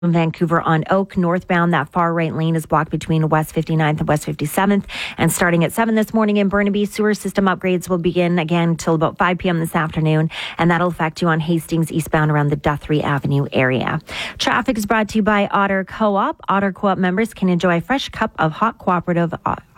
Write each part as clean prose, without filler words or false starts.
Vancouver on Oak. Northbound, that far right lane is blocked between West 59th and West 57th. And starting at 7 this morning in Burnaby, sewer system upgrades will begin again till about 5 p.m. this afternoon. And that'll affect you on Hastings eastbound around the Guthrie Avenue area. Traffic is brought to you by Otter Co-op. Otter Co-op members can enjoy a fresh cup of hot cooperative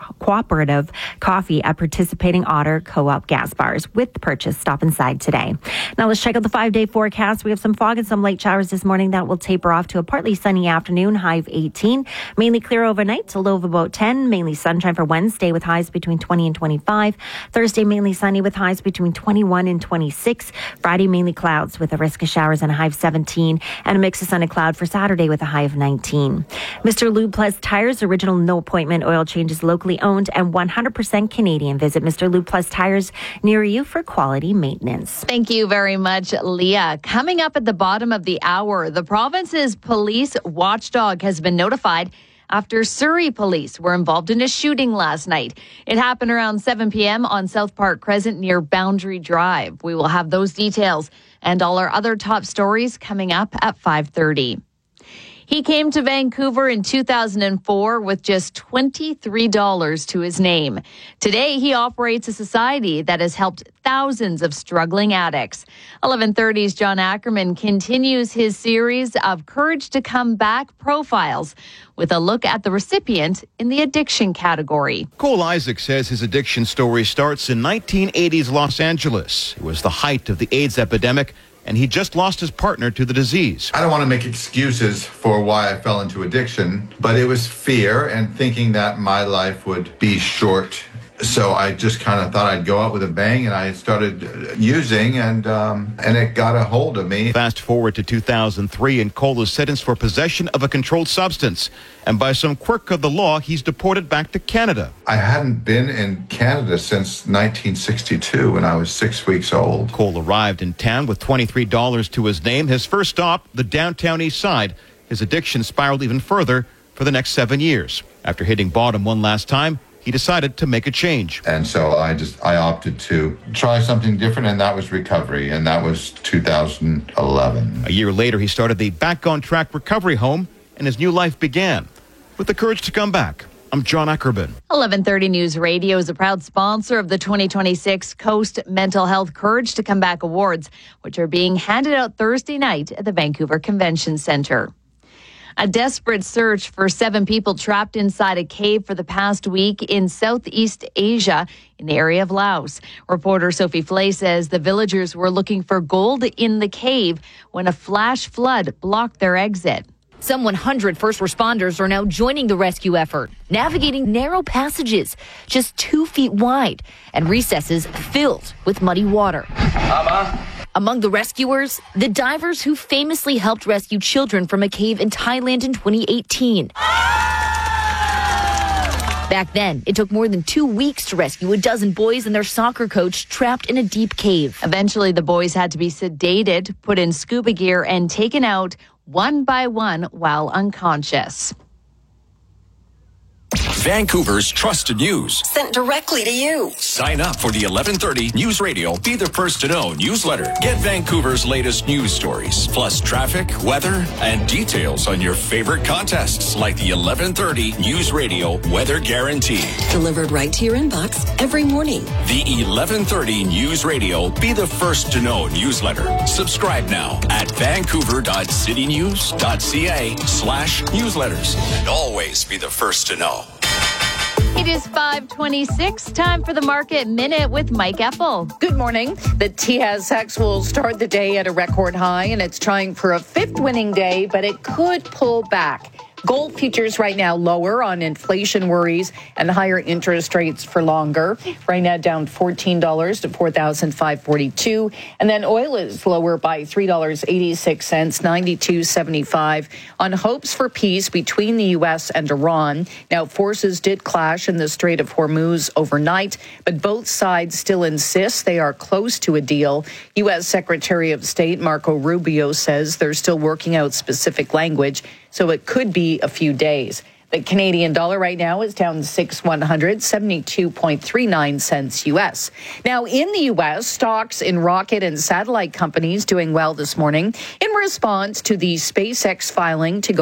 coffee at participating Otter Co-op gas bars. With the purchase, stop inside today. Now let's check out the 5-day forecast. We have some fog and some light showers this morning that will taper off to a partly sunny afternoon, high of 18. Mainly clear overnight to low of about 10. Mainly sunshine for Wednesday with highs between 20 and 25. Thursday mainly sunny with highs between 21 and 26. Friday mainly clouds with a risk of showers and a high of 17. And a mix of sun and cloud for Saturday with a high of 19. Mr. Lube Plus Tires, original no appointment oil changes, locally owned and 100% Canadian. Visit Mr. Lube Plus Tires near you for quality maintenance. Thank you very much, Leah. Coming up at the bottom of the hour, the province's police watchdog has been notified after Surrey police were involved in a shooting last night. It happened around 7 p.m. on South Park Crescent near Boundary Drive. We will have those details and all our other top stories coming up at 5:30. He came to Vancouver in 2004 with just $23 to his name. Today, he operates a society that has helped thousands of struggling addicts. 11:30's John Ackerman continues his series of Courage to Come Back profiles with a look at the recipient in the addiction category. Cole Isaac says his addiction story starts in 1980s Los Angeles. It was the height of the AIDS epidemic, and he just lost his partner to the disease. I don't want to make excuses for why I fell into addiction, but it was fear and thinking that my life would be short. So I just kind of thought I'd go out with a bang, and I started using, and it got a hold of me. Fast forward to 2003, and Cole is sentenced for possession of a controlled substance. And by some quirk of the law, he's deported back to Canada. I hadn't been in Canada since 1962 when I was 6 weeks old. Cole arrived in town with $23 to his name. His first stop, the downtown east side. His addiction spiraled even further for the next 7 years. After hitting bottom one last time, he decided to make a change. And so I opted to try something different, and that was recovery, and that was 2011. A year later, he started the Back on Track Recovery Home, and his new life began. With the courage to come back, I'm John Ackerman. 11:30 News Radio is a proud sponsor of the 2026 Coast Mental Health Courage to Come Back Awards, which are being handed out Thursday night at the Vancouver Convention Centre. A desperate search for 7 people trapped inside a cave for the past week in Southeast Asia in the area of Laos. Reporter Sophie Flay says the villagers were looking for gold in the cave when a flash flood blocked their exit. Some 100 first responders are now joining the rescue effort, navigating narrow passages just 2 feet wide and recesses filled with muddy water. Among the rescuers, the divers who famously helped rescue children from a cave in Thailand in 2018. Back then, it took more than 2 weeks to rescue a dozen boys and their soccer coach trapped in a deep cave. Eventually, the boys had to be sedated, put in scuba gear, and taken out one by one while unconscious. Vancouver's trusted news. Sent directly to you. Sign up for the 11:30 News Radio Be the First to Know newsletter. Get Vancouver's latest news stories, plus traffic, weather, and details on your favorite contests like the 11:30 News Radio Weather Guarantee. Delivered right to your inbox every morning. The 11:30 News Radio Be the First to Know newsletter. Subscribe now at vancouver.citynews.ca/newsletters. And always be the first to know. It is 5:26, time for the Market Minute with Mike Epple. Good morning. The TSX will start the day at a record high, and it's trying for a 5th winning day, but it could pull back. Gold futures right now lower on inflation worries and higher interest rates for longer. Right now down $14 to $4,542. And then oil is lower by $3.86, $92.75 on hopes for peace between the U.S. and Iran. Now, forces did clash in the Strait of Hormuz overnight, but both sides still insist they are close to a deal. U.S. Secretary of State Marco Rubio says they're still working out specific language, so it could be a few days. The Canadian dollar right now is down 6/100, 72.39 cents U.S. Now, in the U.S., stocks in rocket and satellite companies doing well this morning in response to the SpaceX filing to go